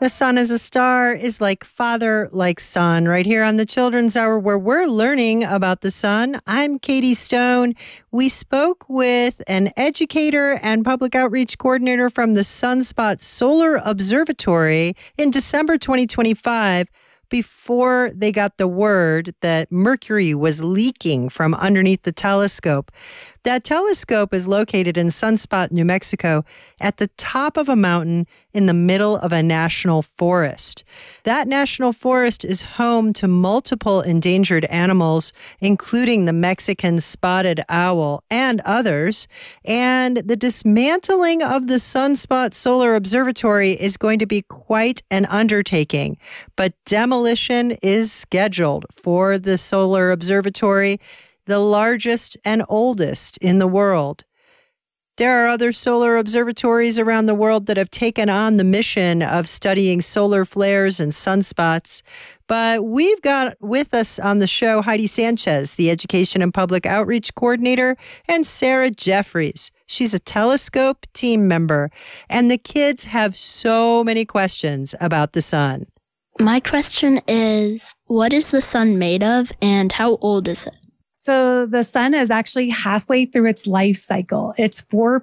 The Sun as a Star is like father, like son, right here on the Children's Hour where we're learning about the sun. I'm Katie Stone. We spoke with an educator and public outreach coordinator from the Sunspot Solar Observatory in December 2025 before they got the word that mercury was leaking from underneath the telescope. That telescope is located in Sunspot, New Mexico, at the top of a mountain in the middle of a national forest. That national forest is home to multiple endangered animals, including the Mexican spotted owl and others. And the dismantling of the Sunspot Solar Observatory is going to be quite an undertaking. But demolition is scheduled for the Solar Observatory, the largest and oldest in the world. There are other solar observatories around the world that have taken on the mission of studying solar flares and sunspots. But we've got with us on the show Heidi Sanchez, the Education and Public Outreach Coordinator, and Sarah Jeffries. She's a telescope team member. And the kids have so many questions about the sun. My question is, what is the sun made of and how old is it? So the sun is actually halfway through its life cycle. It's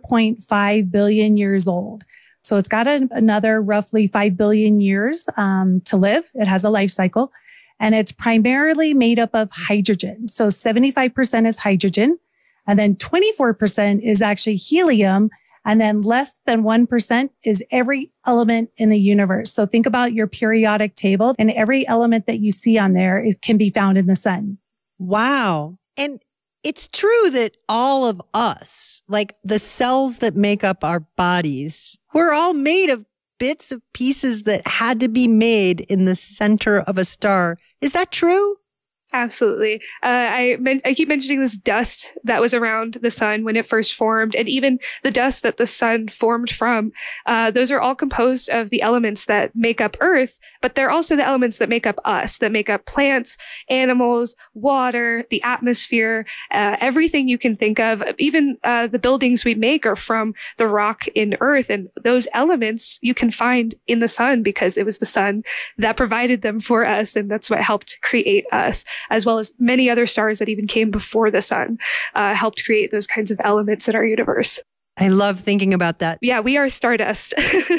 4.5 billion years old. So it's got another roughly 5 billion years to live. It has a life cycle. And it's primarily made up of hydrogen. So 75% is hydrogen. And then 24% is actually helium. And then less than 1% is every element in the universe. So think about your periodic table, and every element that you see on there can be found in the sun. Wow. And it's true that all of us, like the cells that make up our bodies, we're all made of bits of pieces that had to be made in the center of a star. Is that true? Absolutely. I keep mentioning this dust that was around the sun when it first formed, and even the dust that the sun formed from. Those are all composed of the elements that make up Earth, but they're also the elements that make up us, that make up plants, animals, water, the atmosphere, everything you can think of. Even the buildings we make are from the rock in Earth, and those elements you can find in the sun because it was the sun that provided them for us, and that's what helped create us, as well as many other stars that even came before the sun, helped create those kinds of elements in our universe. I love thinking about that. Yeah, we are stardust.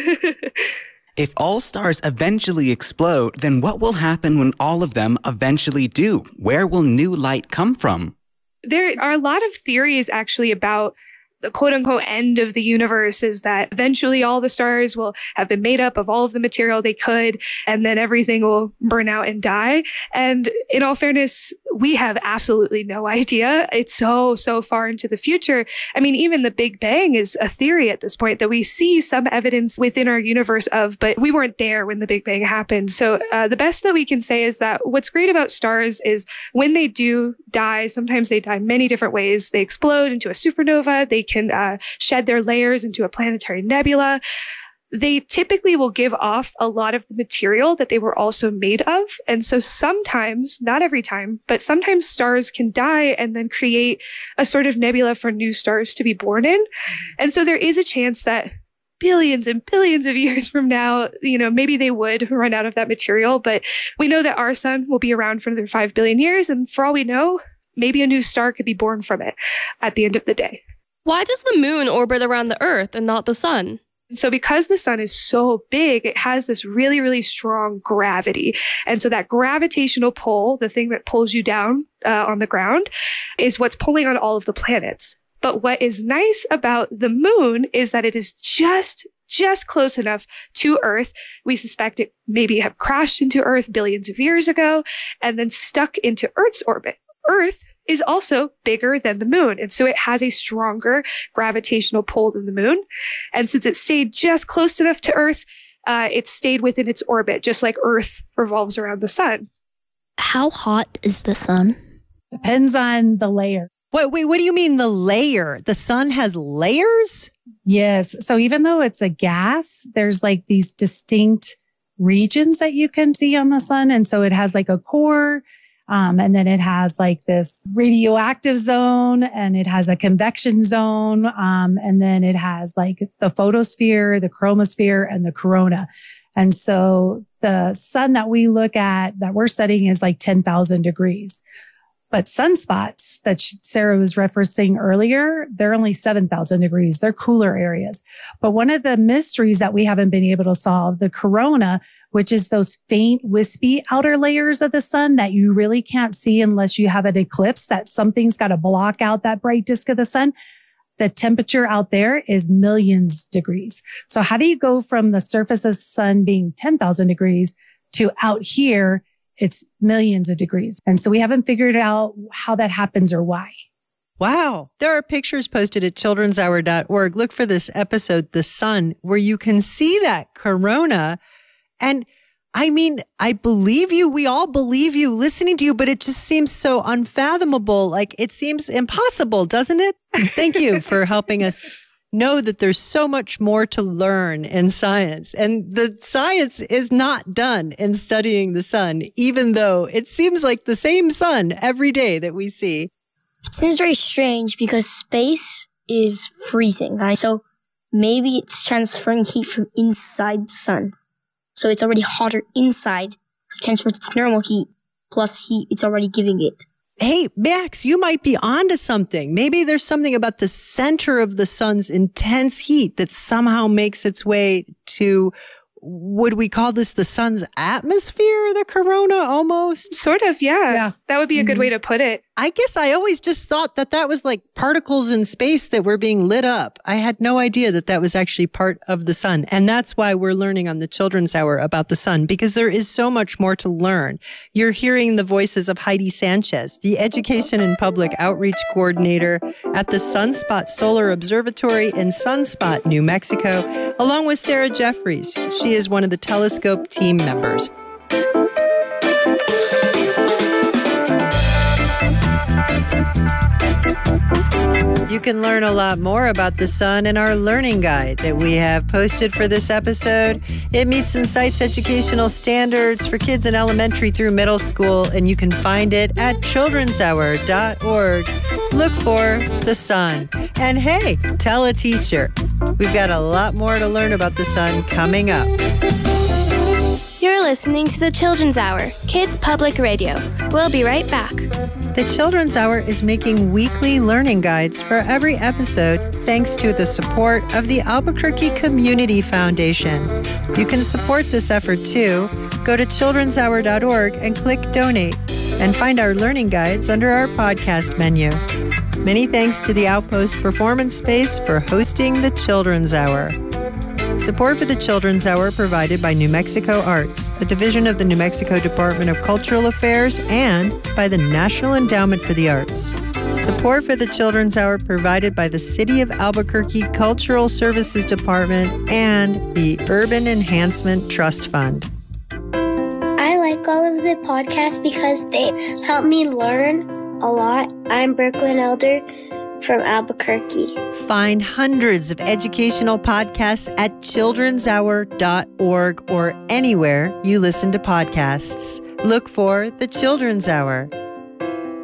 If all stars eventually explode, then what will happen when all of them eventually do? Where will new light come from? There are a lot of theories actually about the quote unquote end of the universe, is that eventually all the stars will have been made up of all of the material they could, and then everything will burn out and die. And in all fairness, we have absolutely no idea. It's so far into the future. I mean, even the Big Bang is a theory at this point that we see some evidence within our universe of, but we weren't there when the Big Bang happened. So the best that we can say is that what's great about stars is when they do die, sometimes they die many different ways. They explode into a supernova. They can shed their layers into a planetary nebula. They typically will give off a lot of the material that they were also made of. And so sometimes, not every time, but sometimes stars can die and then create a sort of nebula for new stars to be born in. And so there is a chance that billions and billions of years from now, maybe they would run out of that material. But we know that our sun will be around for another 5 billion years. And for all we know, maybe a new star could be born from it at the end of the day. Why does the moon orbit around the Earth and not the sun? So because the sun is so big, it has this really, really strong gravity. And so that gravitational pull, the thing that pulls you down on the ground, is what's pulling on all of the planets. But what is nice about the moon is that it is just close enough to Earth. We suspect it maybe have crashed into Earth billions of years ago and then stuck into Earth's orbit. Earth is also bigger than the moon. And so it has a stronger gravitational pull than the moon. And since it stayed just close enough to Earth, it stayed within its orbit, just like Earth revolves around the sun. How hot is the sun? Depends on the layer. Wait, what do you mean the layer? The sun has layers? Yes. So even though it's a gas, there's like these distinct regions that you can see on the sun. And so it has like a core, and then it has like this radioactive zone, and it has a convection zone. And then it has like the photosphere, the chromosphere, and the corona. And so the sun that we look at, that we're studying, is like 10,000 degrees. But sunspots that Sarah was referencing earlier, they're only 7,000 degrees. They're cooler areas. But one of the mysteries that we haven't been able to solve, the corona, which is those faint, wispy outer layers of the sun that you really can't see unless you have an eclipse, that something's got to block out that bright disk of the sun. The temperature out there is millions degrees. So how do you go from the surface of the sun being 10,000 degrees to out here, it's millions of degrees? And so we haven't figured out how that happens or why. Wow. There are pictures posted at childrenshour.org. Look for this episode, The Sun, where you can see that corona. And I mean, I believe you. We all believe you listening to you, but it just seems so unfathomable. Like, it seems impossible, doesn't it? Thank you for helping us know that there's so much more to learn in science. And the science is not done in studying the sun, even though it seems like the same sun every day that we see. It seems very strange because space is freezing, right? So maybe it's transferring heat from inside the sun. So it's already hotter inside. So it transfers its normal heat plus heat it's already giving it. Hey, Max, you might be onto something. Maybe there's something about the center of the sun's intense heat that somehow makes its way to, would we call this the sun's atmosphere, the corona almost? Sort of, yeah. That would be a good way to put it. I guess I always just thought that that was like particles in space that were being lit up. I had no idea that that was actually part of the sun. And that's why we're learning on the Children's Hour about the sun, because there is so much more to learn. You're hearing the voices of Heidi Sanchez, the Education and Public Outreach Coordinator at the Sunspot Solar Observatory in Sunspot, New Mexico, along with Sarah Jeffries. She is one of the Telescope team members. You can learn a lot more about the sun in our learning guide that we have posted for this episode. It meets and cites educational standards for kids in elementary through middle school, and you can find it at childrenshour.org. Look for the sun. And hey, tell a teacher. We've got a lot more to learn about the sun coming up. You're listening to the Children's Hour, Kids Public Radio. We'll be right back. The Children's Hour is making weekly learning guides for every episode thanks to the support of the Albuquerque Community Foundation. You can support this effort too. Go to childrenshour.org and click Donate and find our learning guides under our podcast menu. Many thanks to the Outpost Performance Space for hosting the Children's Hour. Support for the Children's Hour provided by New Mexico Arts, a division of the New Mexico Department of Cultural Affairs, and by the National Endowment for the Arts. Support for the Children's Hour provided by the City of Albuquerque Cultural Services Department and the Urban Enhancement Trust Fund. I like all of the podcasts because they help me learn a lot. I'm Brooklyn Elder from Albuquerque. Find hundreds of educational podcasts at childrenshour.org or anywhere you listen to podcasts. Look for the Children's Hour.